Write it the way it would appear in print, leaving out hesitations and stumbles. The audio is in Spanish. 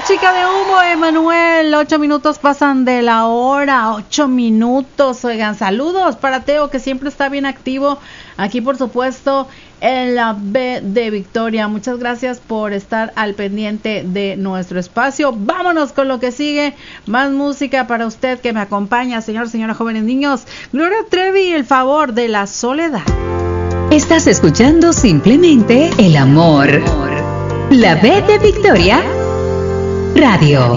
chica de humo, Emanuel. 8 minutos pasan de la hora. 8 minutos. Oigan, saludos para Teo, que siempre está bien activo. Aquí, por supuesto, en la B de Victoria. Muchas gracias por estar al pendiente de nuestro espacio. Vámonos con lo que sigue. Más música para usted que me acompaña, señor, señora, jóvenes, niños. Gloria Trevi, El favor de la soledad. Estás escuchando simplemente el amor. La B de Victoria Radio.